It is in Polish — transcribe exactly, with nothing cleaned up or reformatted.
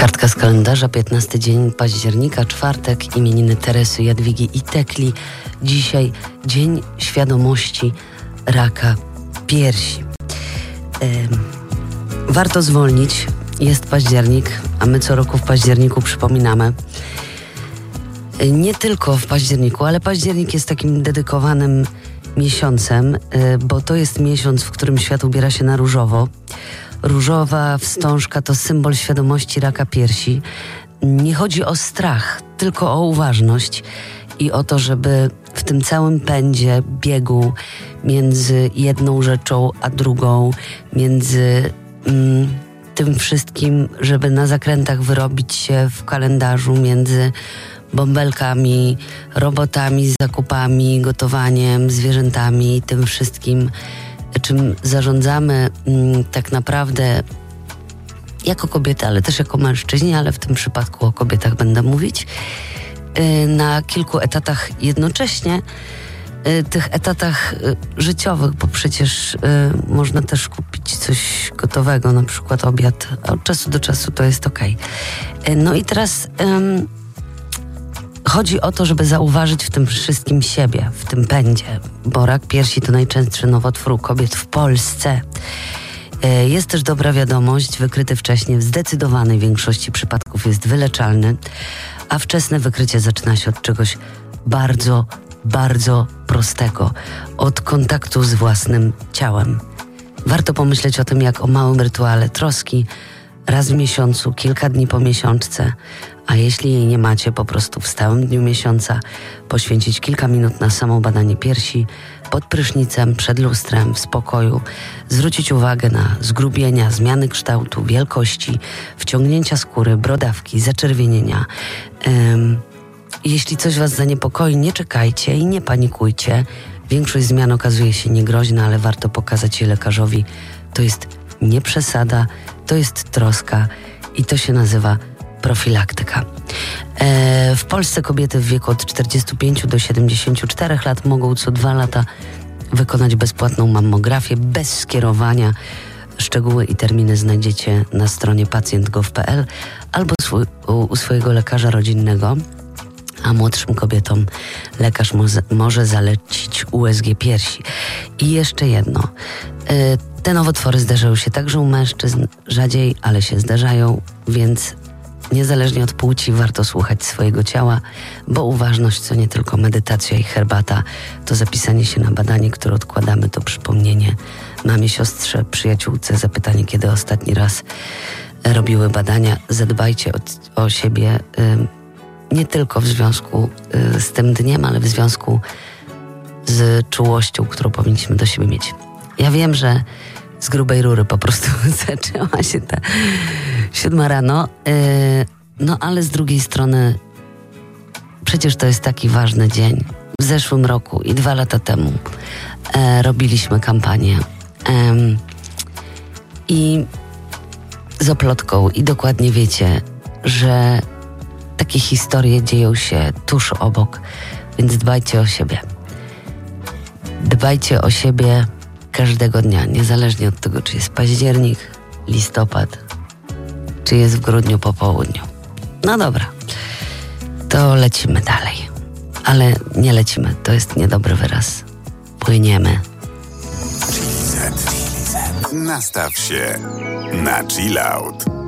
Kartka z kalendarza, piętnasty dzień października, czwartek, imieniny Teresy, Jadwigi i Tekli. Dzisiaj Dzień Świadomości Raka Piersi. Ym, warto zwolnić, jest październik, a my co roku w październiku przypominamy. Yy, nie tylko w październiku, ale październik jest takim dedykowanym miesiącem, yy, bo to jest miesiąc, w którym świat ubiera się na różowo. Różowa wstążka to symbol świadomości raka piersi. Nie chodzi o strach, tylko o uważność i o to, żeby w tym całym pędzie, biegu między jedną rzeczą a drugą, między mm, tym wszystkim, żeby na zakrętach wyrobić się w kalendarzu między bąbelkami, robotami, zakupami, gotowaniem, zwierzętami, tym wszystkim, czym zarządzamy m, tak naprawdę jako kobiety, ale też jako mężczyźni, ale w tym przypadku o kobietach będę mówić, yy, na kilku etatach jednocześnie, yy, tych etatach yy, życiowych, bo przecież yy, można też kupić coś gotowego, na przykład obiad, a od czasu do czasu to jest okej. Yy, no i teraz yy, chodzi o to, żeby zauważyć w tym wszystkim siebie, w tym pędzie, bo rak piersi to najczęstszy nowotwór u kobiet w Polsce. Jest też dobra wiadomość, wykryty wcześniej w zdecydowanej większości przypadków jest wyleczalny, a wczesne wykrycie zaczyna się od czegoś bardzo, bardzo prostego, od kontaktu z własnym ciałem. Warto pomyśleć o tym jak o małym rytuale troski, raz w miesiącu, kilka dni po miesiączce, a jeśli jej nie macie, po prostu w stałym dniu miesiąca poświęcić kilka minut na samo badanie piersi, pod prysznicem, przed lustrem, w spokoju, zwrócić uwagę na zgrubienia, zmiany kształtu, wielkości, wciągnięcia skóry, brodawki, zaczerwienienia. Ym, jeśli coś was zaniepokoi, nie czekajcie i nie panikujcie. Większość zmian okazuje się niegroźna, ale warto pokazać je lekarzowi. To jest nie przesada, to jest troska i to się nazywa profilaktyka. E, w Polsce kobiety w wieku od czterdziestu pięciu do siedemdziesięciu czterech lat mogą co dwa lata wykonać bezpłatną mammografię bez skierowania. Szczegóły i terminy znajdziecie na stronie pacjent kropka gov kropka pe el albo swój, u, u swojego lekarza rodzinnego, a młodszym kobietom lekarz może, może zalecić U S G piersi. I jeszcze jedno. E, te nowotwory zdarzają się także u mężczyzn, rzadziej, ale się zdarzają, więc niezależnie od płci warto słuchać swojego ciała, bo uważność to nie tylko medytacja i herbata, to zapisanie się na badanie, które odkładamy, to przypomnienie mamie, siostrze, przyjaciółce, zapytanie, kiedy ostatni raz robiły badania. Zadbajcie o, o siebie y, nie tylko w związku y, z tym dniem, ale w związku z czułością, którą powinniśmy do siebie mieć. Ja wiem, że z grubej rury po prostu zaczęła się ta siódma rano, yy, no ale z drugiej strony przecież to jest taki ważny dzień. W zeszłym roku i dwa lata temu e, robiliśmy kampanię e, i z oplotką i dokładnie wiecie, że takie historie dzieją się tuż obok, więc dbajcie o siebie. Dbajcie o siebie każdego dnia, niezależnie od tego, czy jest październik, listopad, czy jest w grudniu po południu. No dobra, to lecimy dalej. Ale nie lecimy, to jest niedobry wyraz. Płyniemy. Nastaw się na chill out.